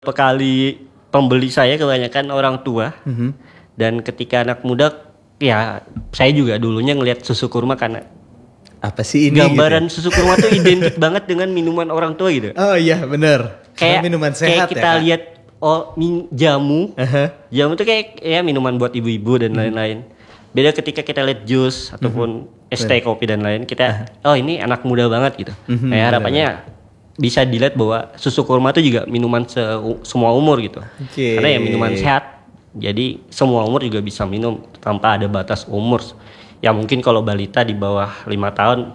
Beberapa kali pembeli saya kebanyakan orang tua. Dan ketika anak muda, ya saya juga dulunya ngelihat susu kurma karena apa sih ini gambaran gitu? susu kurma tuh identik banget dengan minuman orang tua gitu. Oh iya benar. Kayak minuman sehat kayak kita ya, lihat jamu. Jamu tuh kayak ya minuman buat ibu-ibu dan lain-lain. Beda ketika kita lihat jus ataupun es teh, kopi dan lain, kita oh ini anak muda banget gitu. Nah, harapannya bisa dilihat bahwa susu kurma itu juga minuman semua umur gitu. Karena ya minuman sehat. Jadi semua umur juga bisa minum tanpa ada batas umur. Ya mungkin kalau balita di bawah 5 tahun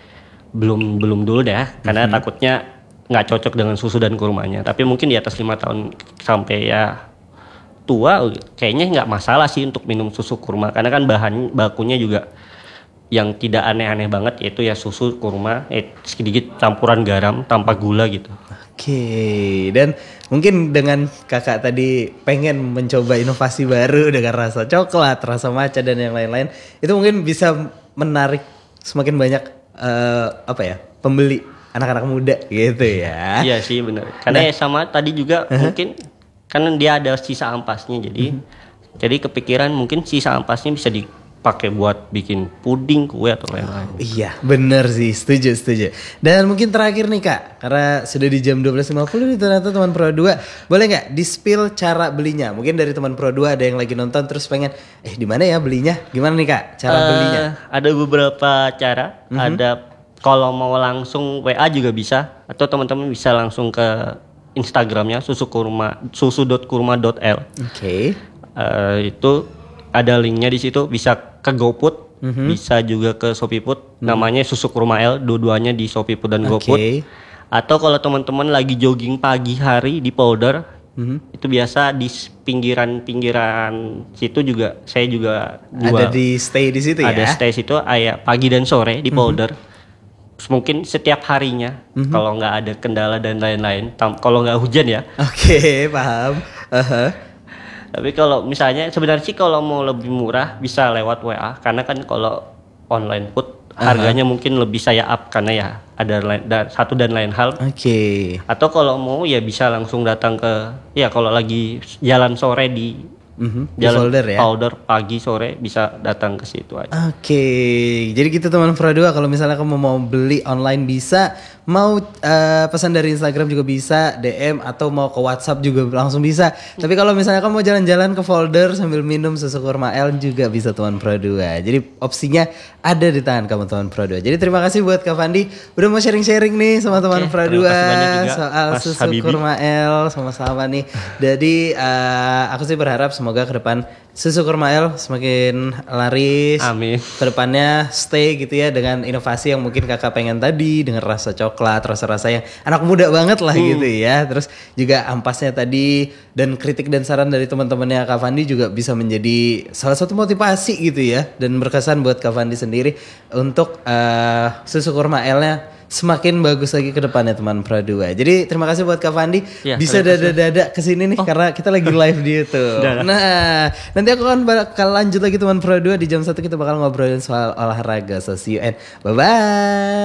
belum dulu deh, karena takutnya nggak cocok dengan susu dan kurmanya. Tapi mungkin di atas 5 tahun sampai ya tua kayaknya nggak masalah sih untuk minum susu kurma, karena kan bahan bakunya juga yang tidak aneh-aneh banget, yaitu ya susu kurma sedikit campuran garam tanpa gula gitu. Oke, dan mungkin dengan kakak tadi pengen mencoba inovasi baru dengan rasa coklat, rasa matcha dan yang lain-lain, itu mungkin bisa menarik semakin banyak pembeli anak-anak muda gitu ya. Iya sih benar. Karena ya sama tadi juga mungkin kan dia ada sisa ampasnya, jadi kepikiran mungkin sisa ampasnya bisa dipakai buat bikin puding, kue atau lain-lain. Iya bener sih, setuju. Dan mungkin terakhir nih kak, karena sudah di jam 12.50 nih ternyata teman Pro 2, boleh gak di spill cara belinya? Mungkin dari teman Pro 2 ada yang lagi nonton terus pengen di mana ya belinya? Gimana nih kak cara belinya? Ada beberapa cara. Ada kalau mau langsung WA juga bisa, atau teman-teman bisa langsung ke Instagramnya susu.kurma.l. Oke. Itu ada linknya di situ, bisa ke GoFood, bisa juga ke ShopeeFood. Namanya Susu Kurma L, dua-duanya di ShopeeFood dan GoFood. Atau kalau teman-teman lagi jogging pagi hari di Polder, itu biasa di pinggiran situ juga saya juga jual. Ada di stay di situ ya? Ada stay situ, pagi dan sore di Polder. Mungkin setiap harinya, kalau nggak ada kendala dan lain-lain, kalau nggak hujan ya. Oke, paham. Tapi kalau misalnya sebenarnya sih kalau mau lebih murah bisa lewat WA, karena kan kalau online food harganya mungkin lebih saya up karena ya ada satu dan lain hal. Oke. Atau kalau mau ya bisa langsung datang ke, ya kalau lagi jalan sore di jalan Polder ya? Polder pagi sore bisa datang ke situ aja. Oke, jadi gitu teman Pro 2, kalau misalnya kamu mau beli online bisa, mau pesan dari Instagram juga bisa, DM atau mau ke WhatsApp juga langsung bisa. Tapi kalau misalnya kamu mau jalan-jalan ke Folder sambil minum susu kurma L juga bisa teman Pro 2. Jadi opsinya ada di tangan kamu teman Pro 2. Jadi terima kasih buat Kak Fandi udah mau sharing-sharing nih sama teman Pro 2 soal Mas susu Habibi. kurma L sama-sama nih. Jadi aku sih berharap semoga ke depan susu kurma L semakin laris. Amin. Kedepannya stay gitu ya dengan inovasi yang mungkin kakak pengen tadi, dengan rasa coklat, rasa-rasa yang anak muda banget lah gitu ya. Terus juga ampasnya tadi dan kritik dan saran dari teman-temannya Kak Fandi juga bisa menjadi salah satu motivasi gitu ya, dan berkesan buat Kak Fandi sendiri untuk susu kurma L-nya semakin bagus lagi ke depannya teman Pro 2. Jadi terima kasih buat Kak Fandi. Ya, bisa dada-dada kesini nih karena kita lagi live di YouTube. Nah, nanti aku akan bakal lanjut lagi teman Pro 2 di jam 1, kita bakal ngobrolin soal olahraga. So see you and bye-bye.